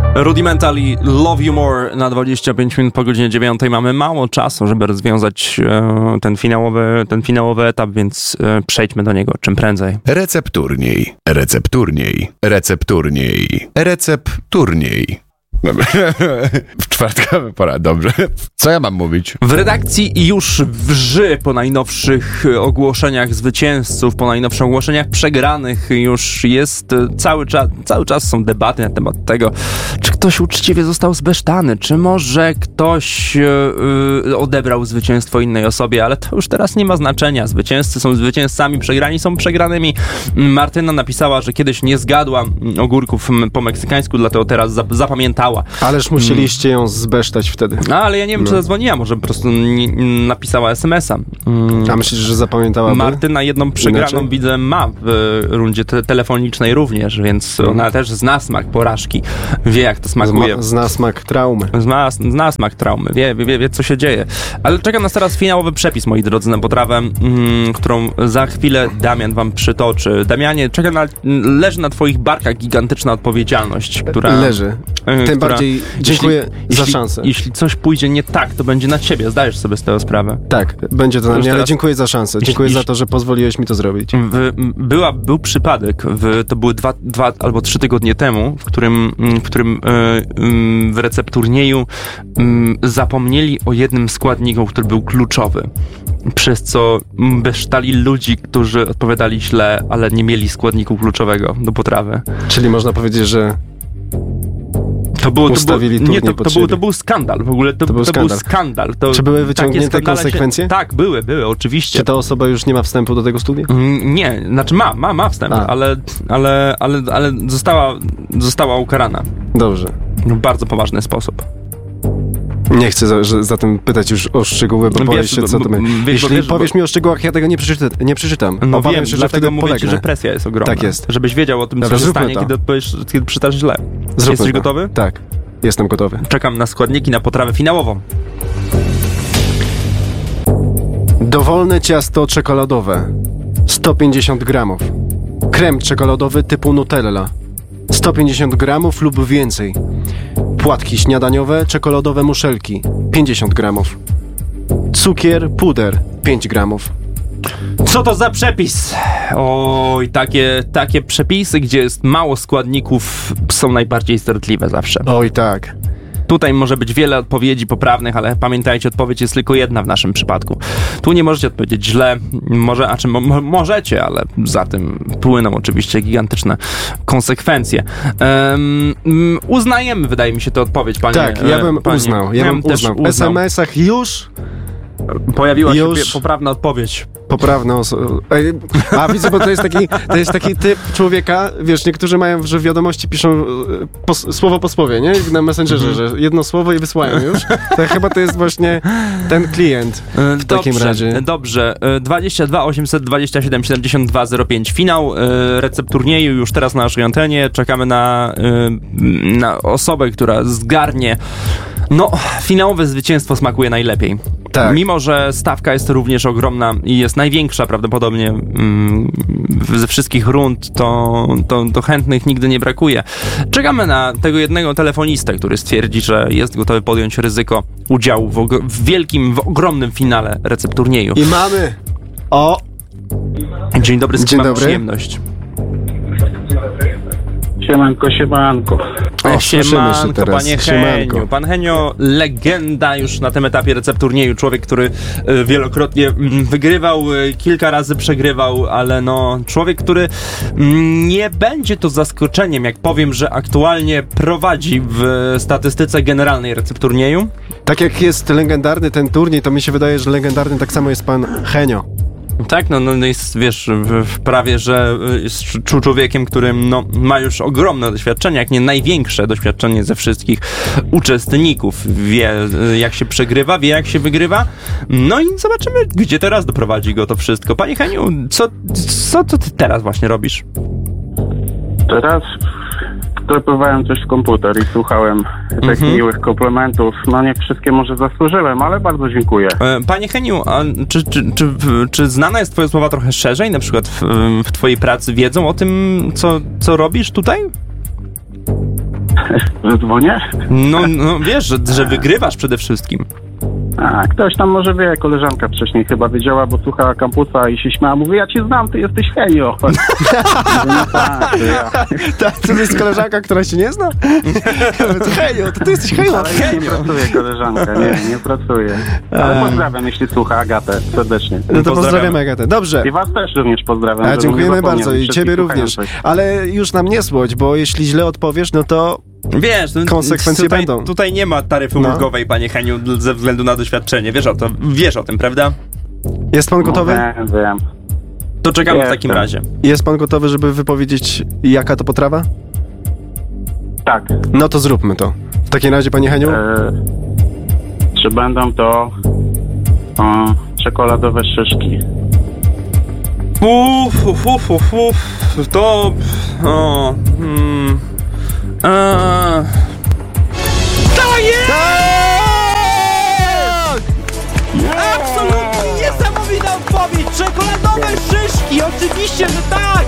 Rudimental i Love You More na 25 minut po godzinie 9. Mamy mało czasu, żeby rozwiązać ten finałowy etap, więc przejdźmy do niego czym prędzej. Recepturniej. W czwartkowy pora, dobrze. Co ja mam mówić? W redakcji już wrzy po najnowszych ogłoszeniach zwycięzców, po najnowszych ogłoszeniach przegranych. Już jest cały czas są debaty na temat tego, czy ktoś uczciwie został zbesztany, czy może ktoś odebrał zwycięstwo innej osobie, ale to już teraz nie ma znaczenia. Zwycięzcy są zwycięzcami, przegrani są przegranymi. Martyna napisała, że kiedyś nie zgadła ogórków po meksykańsku, dlatego teraz zapamiętała. Ależ musieliście ją zbesztać wtedy. Ale ja nie wiem, czy zadzwoniła, może po prostu napisała SMS-a. A myślisz, że zapamiętałaby? Martyna jedną przegraną Inaczej? widzę ma w rundzie telefonicznej również, więc ona też zna smak porażki. Wie, jak to smakuje. Zna smak traumy. Zna smak traumy. Wie, co się dzieje. Ale czeka nas teraz finałowy przepis, moi drodzy, na potrawę, którą za chwilę Damian wam przytoczy. Damianie, leży na twoich barkach gigantyczna odpowiedzialność, która... Leży. Tym bardziej dziękuję za szansę. Jeśli coś pójdzie nie tak, to będzie na ciebie. Zdajesz sobie z tego sprawę. Tak, będzie to na mnie, ale dziękuję za szansę. Dziękuję za to, że pozwoliłeś mi to zrobić. Był przypadek, to były 2 albo 3 tygodnie temu, w którym w recepturnieju zapomnieli o jednym składniku, który był kluczowy. Przez co besztali ludzi, którzy odpowiadali źle, ale nie mieli składniku kluczowego do potrawy. Czyli można powiedzieć, że to był skandal. W ogóle to był skandal. Czy były wyciągnięte konsekwencje? Tak, były, oczywiście. Czy ta osoba już nie ma wstępu do tego studia? Nie, znaczy ma wstęp, ale została ukarana. Dobrze. W bardzo poważny sposób. Nie chcę zatem pytać już o szczegóły, bo boję się, co to będzie. Jeśli powiesz mi o szczegółach, ja tego nie przeczytam. No wiem, że dlatego mówię ci, że presja jest ogromna. Tak jest. Żebyś wiedział o tym, co się stanie, kiedy przeczytasz źle. Jesteś gotowy? Tak, jestem gotowy. Czekam na składniki na potrawę finałową. Dowolne ciasto czekoladowe 150 gramów. Krem czekoladowy typu Nutella 150 gramów lub więcej. Płatki śniadaniowe, czekoladowe muszelki 50 gramów. Cukier, puder 5 gramów. Co to za przepis? Oj, takie przepisy, gdzie jest mało składników, są najbardziej zdradliwe zawsze. Oj, tak. Tutaj może być wiele odpowiedzi poprawnych, ale pamiętajcie, odpowiedź jest tylko jedna w naszym przypadku. Tu nie możecie odpowiedzieć źle, możecie, ale za tym płyną oczywiście gigantyczne konsekwencje. Uznajemy, wydaje mi się, tę odpowiedź, panie. Tak, ja bym uznał. W SMS-ach już pojawiła się poprawna odpowiedź. Widzę, bo to jest taki typ człowieka, wiesz, niektórzy mają, że w wiadomości piszą słowo po słowie, nie? Na Messengerze, że jedno słowo i wysyłają już. To chyba to jest właśnie ten klient w takim razie. Dobrze. 22 827 72 05. Finał recepturnieju już teraz na naszej antenie. Czekamy na osobę, która zgarnie. Finałowe zwycięstwo smakuje najlepiej. Tak. Mimo że stawka jest również ogromna i jest największa prawdopodobnie ze wszystkich rund, to chętnych nigdy nie brakuje. Czekamy na tego jednego telefonistę, który stwierdzi, że jest gotowy podjąć ryzyko udziału w ogromnym finale recepturnieju. I mamy! Dzień dobry, z kim mam przyjemność? Siemanko. Siemanko, panie Heniu. Pan Henio, legenda już na tym etapie recepturnieju. Człowiek, który wielokrotnie wygrywał, kilka razy przegrywał, ale człowiek, który nie będzie to zaskoczeniem, jak powiem, że aktualnie prowadzi w statystyce generalnej recepturnieju. Tak jak jest legendarny ten turniej, to mi się wydaje, że legendarny tak samo jest pan Henio. Tak, jest, wiesz, prawie, że jest człowiekiem, który ma już ogromne doświadczenie, jak nie największe doświadczenie ze wszystkich uczestników. Wie, jak się przegrywa, wie, jak się wygrywa. I zobaczymy, gdzie teraz doprowadzi go to wszystko. Panie Heniu, co ty teraz właśnie robisz? Teraz próbowałem coś w komputer i słuchałem takich miłych komplementów. Nie wszystkie może zasłużyłem, ale bardzo dziękuję. Panie Heniu, a czy znana jest twoja słowa trochę szerzej? Na przykład w twojej pracy wiedzą o tym, co robisz tutaj? Że dzwonię? No wiesz, że wygrywasz przede wszystkim. A, ktoś tam może wie, koleżanka wcześniej chyba wiedziała, bo słuchała kampusa i się śmiała. Mówi, ja cię znam, ty jesteś Henio. No tak, to ja. To jest koleżanka, która się nie zna? Henio, to ty jesteś Henio. Ale nie pracuje koleżanka, nie pracuje. Ale pozdrawiam, jeśli słucha Agatę serdecznie. No to pozdrawiamy Agatę. Dobrze. I was też również pozdrawiam. A, żebym dziękujemy nie zapomniał. bardzo i ciebie również. Ale już nam nie słodź, bo jeśli źle odpowiesz, no to Wiesz, konsekwencje tutaj, będą. Tutaj nie ma taryfy ulgowej, panie Heniu, ze względu na doświadczenie. Wiesz o tym, prawda? jest pan gotowy? Wiem. To czekamy w Jestem. takim razie. Jest pan gotowy, żeby wypowiedzieć, jaka to potrawa? Tak. No to zróbmy to. W takim razie, panie Heniu? Czy będą to czekoladowe szyszki? To... O... To jest! Absolutnie niesamowita odpowiedź! Czekoladowe szyszki! Oczywiście, że tak!